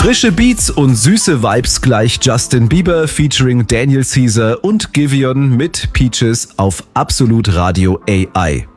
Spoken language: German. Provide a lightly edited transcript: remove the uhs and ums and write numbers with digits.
Frische Beats und süße Vibes gleich Justin Bieber featuring Daniel Caesar und Giveon mit Peaches auf Absolut Radio AI.